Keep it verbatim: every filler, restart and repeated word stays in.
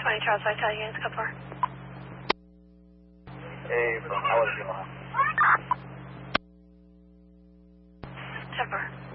twenty Charles White, tell units, code four. Hey, bro, how was your mom? ten four.